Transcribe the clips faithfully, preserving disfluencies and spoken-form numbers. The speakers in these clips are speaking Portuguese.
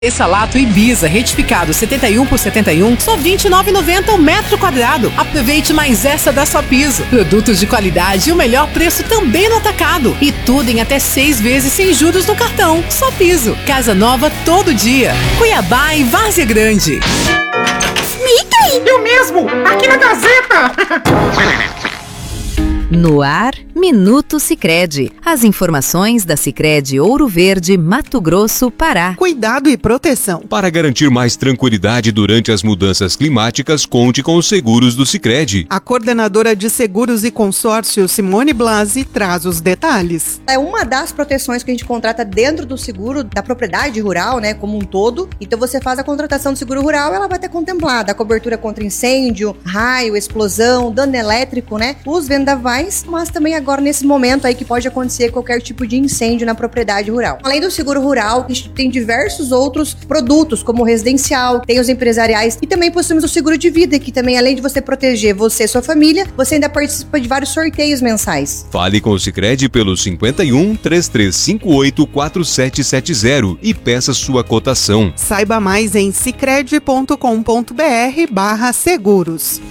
Salato Ibiza, retificado setenta e um por setenta e um, só vinte e nove reais e noventa centavos o metro quadrado. Aproveite mais essa da Só Piso. Produtos de qualidade e o melhor preço também no atacado. E tudo em até seis vezes sem juros no cartão. Só Piso. Casa nova todo dia. Cuiabá e Várzea Grande. Mickey! Eu mesmo! Aqui na Gazeta! No ar, Minuto Sicredi. As informações da Sicredi Ouro Verde, Mato Grosso, Pará. Cuidado e proteção. Para garantir mais tranquilidade durante as mudanças climáticas, conte com os seguros do Sicredi. A coordenadora de seguros e consórcio, Simone Blasi, traz os detalhes. É uma das proteções que a gente contrata dentro do seguro da propriedade rural, né, como um todo. Então você faz a contratação do seguro rural, ela vai ter contemplada a cobertura contra incêndio, raio, explosão, dano elétrico, né, os vendavais, mas também agora nesse momento aí que pode acontecer qualquer tipo de incêndio na propriedade rural. Além do seguro rural, a gente tem diversos outros produtos, como o residencial, tem os empresariais e também possuímos o seguro de vida, que também, além de você proteger você e sua família, você ainda participa de vários sorteios mensais. Fale com o Sicredi pelo cinquenta e um, três três cinco oito, quatro sete sete zero e peça sua cotação. Saiba mais em sicredi ponto com ponto br barra seguros.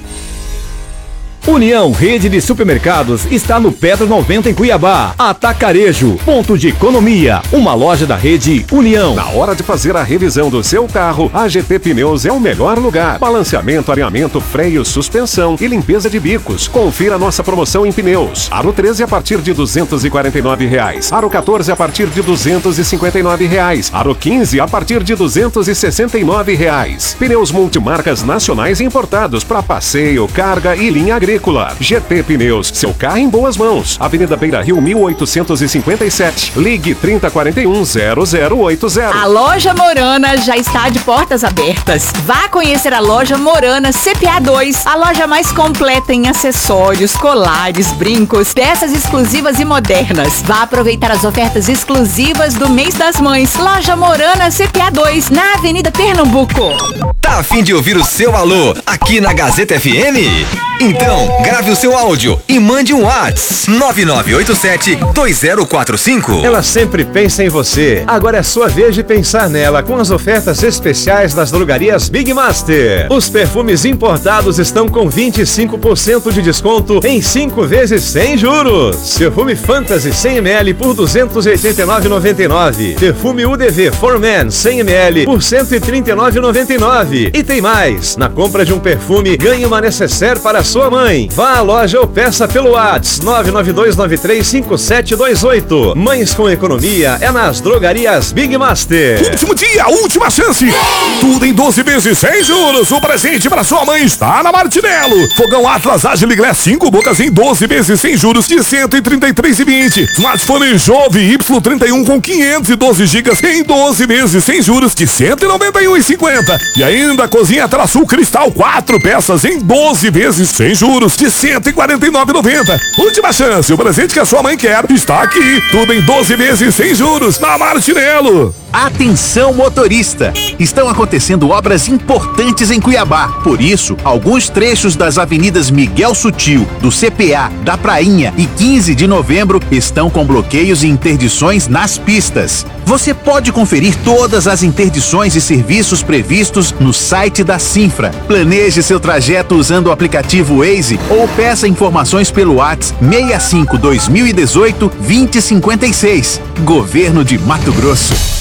União Rede de Supermercados está no Pedro noventa em Cuiabá. Atacarejo, ponto de economia, uma loja da rede União. Na hora de fazer a revisão do seu carro, a G T Pneus é o melhor lugar. Balanceamento, alinhamento, freio, suspensão e limpeza de bicos. Confira nossa promoção em pneus. Aro treze a partir de duzentos e quarenta e nove reais. Aro quatorze a partir de duzentos e cinquenta e nove reais. Aro quinze a partir de duzentos e sessenta e nove reais. Pneus multimarcas nacionais importados para passeio, carga e linha agrícola. G T Pneus, seu carro em boas mãos. Avenida Beira Rio mil oitocentos e cinquenta e sete. Ligue trinta quarenta e um, zero zero oito zero. A Loja Morana já está de portas abertas. Vá conhecer a Loja Morana C P A dois, a loja mais completa em acessórios, colares, brincos, peças exclusivas e modernas. Vá aproveitar as ofertas exclusivas do mês das mães. Loja Morana C P A dois, na Avenida Pernambuco. Tá a fim de ouvir o seu alô aqui na Gazeta F M? Então, grave o seu áudio e mande um WhatsApp nove nove oito sete dois zero quatro cinco. Ela sempre pensa em você. Agora é sua vez de pensar nela com as ofertas especiais das drogarias Big Master. Os perfumes importados estão com vinte e cinco por cento de desconto em cinco vezes sem juros. Perfume Fantasy cem mililitros por duzentos e oitenta e nove reais e noventa e nove centavos. Perfume U D V For Men cem mililitros por cento e trinta e nove reais e noventa e nove centavos. E tem mais. Na compra de um perfume, ganhe uma necessaire para sua mãe. Vá à loja ou peça pelo WhatsApp nove nove dois nove três cinco sete dois oito. Mães com economia é nas drogarias Big Master. Último dia, última chance. Tudo em doze vezes sem juros. O presente para sua mãe está na Martinello. Fogão Atlas Agile Glass cinco bocas em doze vezes sem juros de cento e trinta e três reais e vinte centavos. Smartphone Jove Y trinta e um com quinhentos e doze gigas em doze vezes sem juros de cento e noventa e um reais e cinquenta centavos. E ainda cozinha Trasul Cristal quatro peças em doze vezes sem juros de cento e quarenta e nove reais e noventa centavos. Última chance, o presente que a sua mãe quer está aqui. Tudo em doze vezes sem juros na Martinello. Atenção, motorista! Estão acontecendo obras importantes em Cuiabá. Por isso, alguns trechos das avenidas Miguel Sutil, do C P A, da Prainha e quinze de novembro estão com bloqueios e interdições nas pistas. Você pode conferir todas as interdições e serviços previstos no site da Sinfra. Planeje seu trajeto usando o aplicativo Waze ou peça informações pelo WhatsApp seis cinco dois mil e dezoito vinte cinquenta e seis. Governo de Mato Grosso.